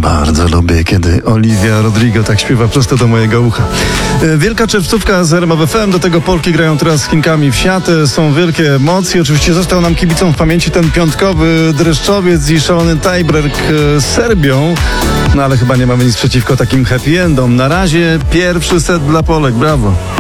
Bardzo lubię, kiedy Olivia Rodrigo tak śpiewa prosto do mojego ucha. Wielka czerwcówka z RMF FM, do tego Polki grają teraz z Chinkami w siatę, są wielkie emocje. Oczywiście został nam kibicom w pamięci ten piątkowy dreszczowiec i szalony tiebreak z Serbią. No ale chyba nie mamy nic przeciwko takim happy endom. Na razie pierwszy set dla Polek, brawo.